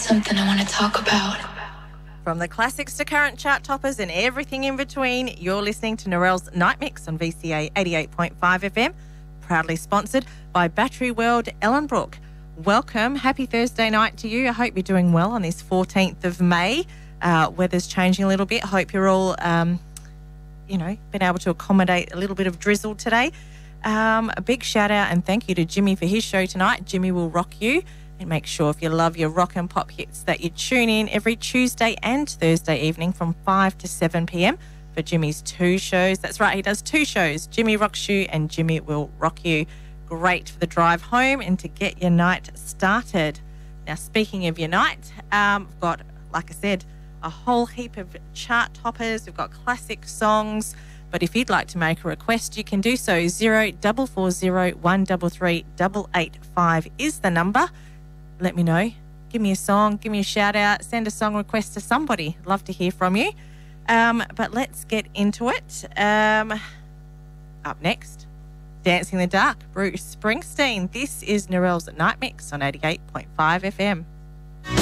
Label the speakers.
Speaker 1: something I want to talk about.
Speaker 2: From the classics to current chart toppers and everything in between, you're listening to Narelle's Night Mix on VCA 88.5 FM, proudly sponsored by Battery World Ellenbrook. Welcome. Happy Thursday night to you. I hope you're doing well on this 14th of May. Weather's changing a little bit. I hope you're all, been able to accommodate a little bit of drizzle today. A big shout out and thank you to Jimmy for his show tonight. Jimmy will rock you. And make sure if you love your rock and pop hits that you tune in every Tuesday and Thursday evening from 5 to 7 p.m. for Jimmy's 2 shows. That's right, he does 2 shows. Jimmy rocks you and Jimmy will rock you. Great for the drive home and to get your night started. Now, speaking of your night, we've got, like I said, a whole heap of chart toppers. We've got classic songs. But if you'd like to make a request, you can do so. 0440 133 885 is the number. Let me know. Give me a song, give me a shout out, send a song request to somebody. Love to hear from you. But let's get into it. Up next, Dancing in the Dark, Bruce Springsteen. This is Narelle's Night Mix on 88.5 FM.